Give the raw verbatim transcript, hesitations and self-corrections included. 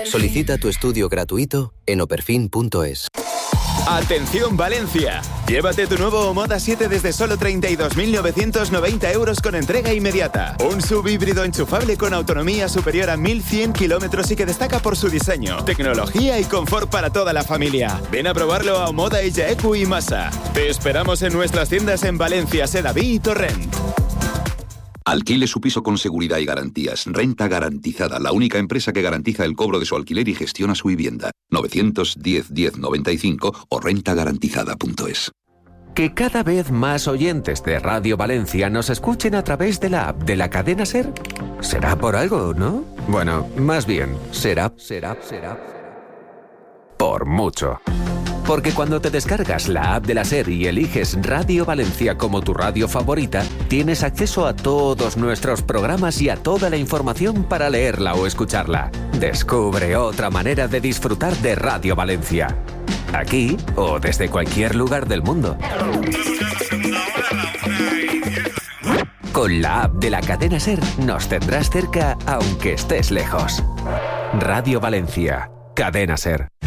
Solicita tu estudio gratuito en operfin punto es. ¡Atención Valencia! Llévate tu nuevo Moda siete desde solo treinta y dos mil novecientos noventa euros con entrega inmediata. Un subhíbrido enchufable con autonomía superior a mil cien kilómetros y que destaca por su diseño, tecnología y confort para toda la familia. Ven a probarlo a Moda Ella Ecu y Masa. Te esperamos en nuestras tiendas en Valencia, Sedaví y Torrent. Alquile su piso con seguridad y garantías. Renta Garantizada, la única empresa que garantiza el cobro de su alquiler y gestiona su vivienda. novecientos diez diez noventa y cinco o renta garantizada punto es. Que cada vez más oyentes de Radio Valencia nos escuchen a través de la app de la cadena SER. Será por algo, ¿no? Bueno, más bien, será, será, será... por mucho. Porque cuando te descargas la app de la SER y eliges Radio Valencia como tu radio favorita, tienes acceso a todos nuestros programas y a toda la información para leerla o escucharla. Descubre otra manera de disfrutar de Radio Valencia. Aquí o desde cualquier lugar del mundo. Con la app de la cadena SER nos tendrás cerca aunque estés lejos. Radio Valencia, cadena SER.